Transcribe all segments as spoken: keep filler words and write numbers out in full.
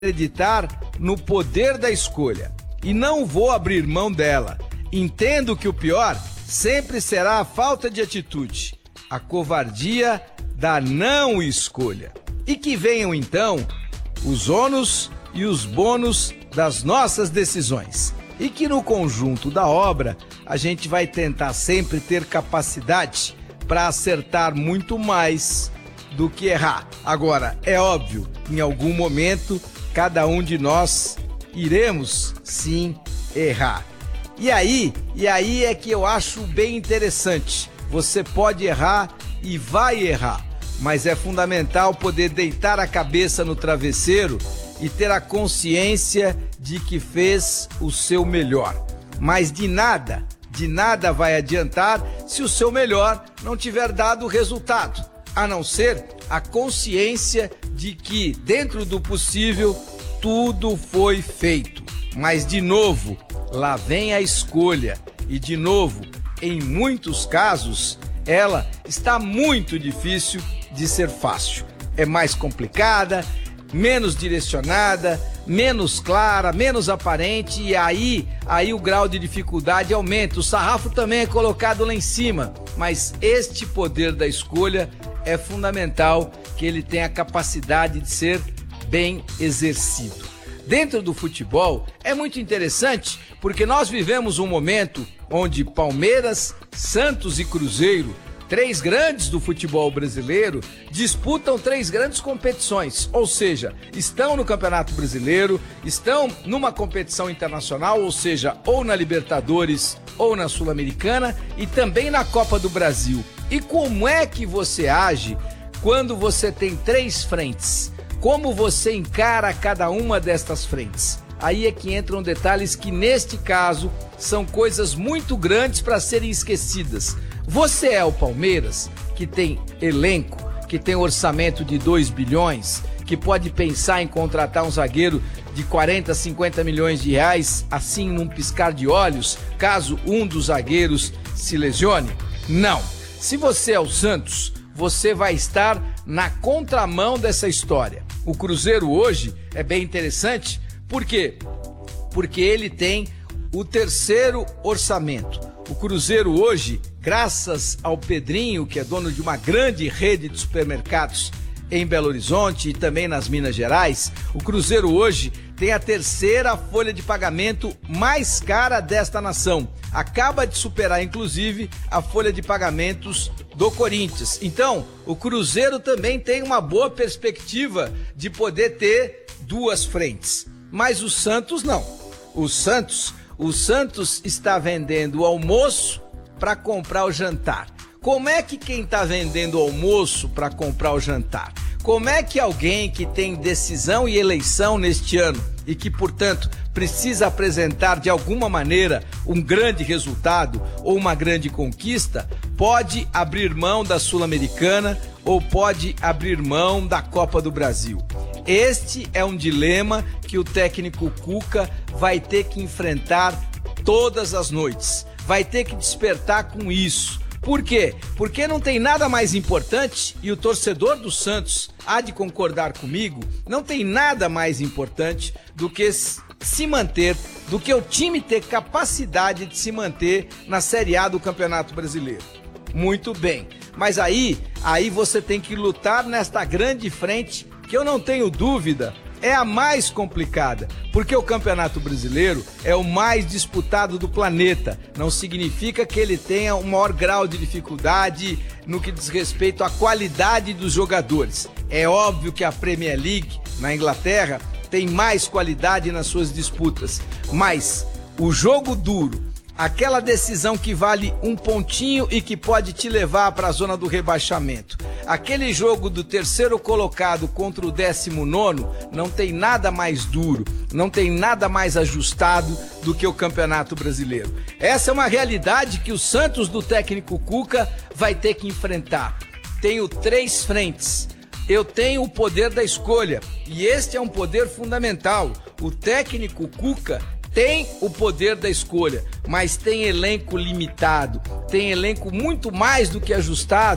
acreditar no poder da escolha e não vou abrir mão dela. Entendo que o pior sempre será a falta de atitude, a covardia da não escolha. E que venham então os ônus e os bônus das nossas decisões. E que no conjunto da obra a gente vai tentar sempre ter capacidade para acertar muito mais do que errar. Agora, é óbvio, em algum momento, cada um de nós iremos sim errar. E aí, e aí é que eu acho bem interessante. Você pode errar e vai errar, mas é fundamental poder deitar a cabeça no travesseiro e ter a consciência de que fez o seu melhor. Mas de nada, de nada vai adiantar se o seu melhor não tiver dado resultado, a não ser a consciência de que, dentro do possível, tudo foi feito. Mas, de novo, lá vem a escolha. E, de novo, em muitos casos, ela está muito difícil de ser fácil. É mais complicada, menos direcionada, menos clara, menos aparente, e aí, aí o grau de dificuldade aumenta. O sarrafo também é colocado lá em cima, mas este poder da escolha é fundamental que ele tenha a capacidade de ser bem exercido. Dentro do futebol é muito interessante porque nós vivemos um momento onde Palmeiras, Santos e Cruzeiro, três grandes do futebol brasileiro, disputam três grandes competições, ou seja, estão no Campeonato Brasileiro, estão numa competição internacional, ou seja, ou na Libertadores ou na Sul-Americana e também na Copa do Brasil. E como é que você age quando você tem três frentes? Como você encara cada uma destas frentes? Aí é que entram detalhes que, neste caso, são coisas muito grandes para serem esquecidas. Você é o Palmeiras, que tem elenco, que tem orçamento de dois bilhões, que pode pensar em contratar um zagueiro de quarenta, cinquenta milhões de reais, assim num piscar de olhos, caso um dos zagueiros se lesione? Não. Se você é o Santos, você vai estar na contramão dessa história. O Cruzeiro hoje é bem interessante, por quê? Porque ele tem o terceiro orçamento. O Cruzeiro hoje, graças ao Pedrinho, que é dono de uma grande rede de supermercados em Belo Horizonte e também nas Minas Gerais, o Cruzeiro hoje tem a terceira folha de pagamento mais cara desta nação. Acaba de superar, inclusive, a folha de pagamentos do Corinthians. Então, o Cruzeiro também tem uma boa perspectiva de poder ter duas frentes. Mas o Santos não. O Santos, o Santos está vendendo o almoço para comprar o jantar. Como é que quem está vendendo o almoço para comprar o jantar? Como é que alguém que tem decisão e eleição neste ano e que, portanto, precisa apresentar de alguma maneira um grande resultado ou uma grande conquista, pode abrir mão da Sul-Americana ou pode abrir mão da Copa do Brasil? Este é um dilema que o técnico Cuca vai ter que enfrentar todas as noites. Vai ter que despertar com isso. Por quê? Porque não tem nada mais importante, e o torcedor do Santos há de concordar comigo, não tem nada mais importante do que se manter, do que o time ter capacidade de se manter na Série A do Campeonato Brasileiro. Muito bem, mas aí, aí você tem que lutar nesta grande frente, que eu não tenho dúvida, é a mais complicada, porque o Campeonato Brasileiro é o mais disputado do planeta. Não significa que ele tenha um maior grau de dificuldade no que diz respeito à qualidade dos jogadores. É óbvio que a Premier League, na Inglaterra, tem mais qualidade nas suas disputas, mas o jogo duro, aquela decisão que vale um pontinho e que pode te levar para a zona do rebaixamento, aquele jogo do terceiro colocado contra o décimo nono, não tem nada mais duro, não tem nada mais ajustado do que o Campeonato Brasileiro. Essa é uma realidade que o Santos do técnico Cuca vai ter que enfrentar. Tenho três frentes. Eu tenho o poder da escolha e este é um poder fundamental. O técnico Cuca tem o poder da escolha, mas tem elenco limitado, tem elenco muito mais do que ajustado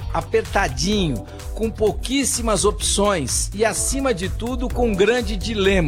apertadinho, com pouquíssimas opções e, acima de tudo, com um grande dilema.